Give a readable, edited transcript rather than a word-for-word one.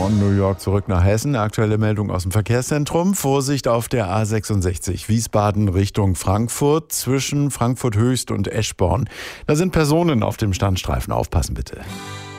Von New York zurück nach Hessen. Aktuelle Meldung aus dem Verkehrszentrum. Vorsicht auf der A66 Wiesbaden Richtung Frankfurt zwischen Frankfurt Höchst und Eschborn. Da sind Personen auf dem Standstreifen. Aufpassen bitte.